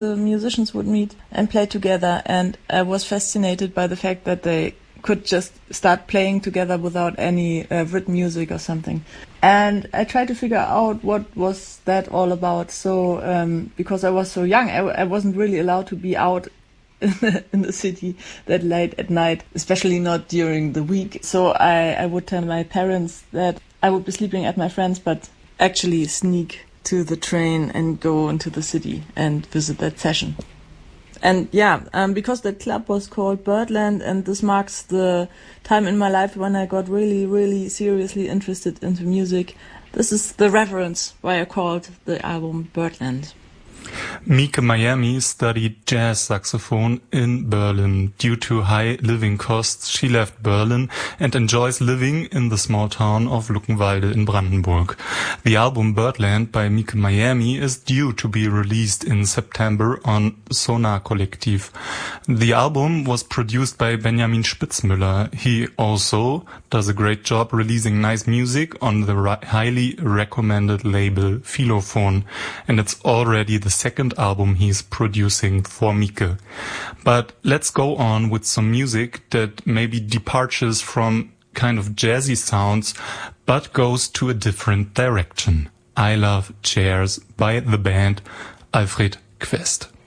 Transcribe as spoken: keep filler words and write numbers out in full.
The musicians would meet and play together, and I was fascinated by the fact that they could just start playing together without any uh, written music or something. And I tried to figure out what was that all about. So, um, because I was so young, I, I wasn't really allowed to be out in the, in the city that late at night, especially not during the week. So I, I would tell my parents that I would be sleeping at my friends, but actually sneak to the train and go into the city and visit that session. And yeah, um, because that club was called Birdland, and this marks the time in my life when I got really, really seriously interested into music. This is the reference why I called the album Birdland. Mike Miami studied jazz saxophone in Berlin. Due to high living costs, she left Berlin and enjoys living in the small town of Luckenwalde in Brandenburg. The album Birdland by Mike Miami is due to be released in September on Sonar Kollektiv. The album was produced by Benjamin Spitzmüller. He also does a great job releasing nice music on the ri- highly recommended label Philophone, and it's already the second album he's producing for Mike. But let's go on with some music that maybe departures from kind of jazzy sounds, but goes to a different direction. I Love Chairs by the band Alfred Quest.